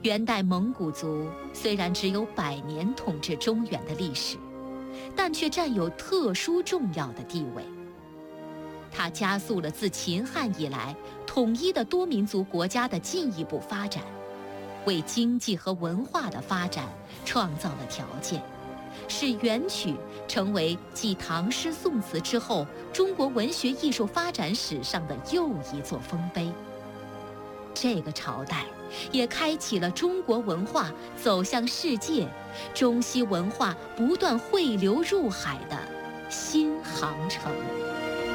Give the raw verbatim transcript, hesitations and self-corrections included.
元代蒙古族虽然只有百年统治中原的历史，但却占有特殊重要的地位。它加速了自秦汉以来统一的多民族国家的进一步发展，为经济和文化的发展创造了条件，使元曲成为继唐诗宋词之后中国文学艺术发展史上的又一座丰碑。这个朝代也开启了中国文化走向世界、中西文化不断汇流入海的新航程。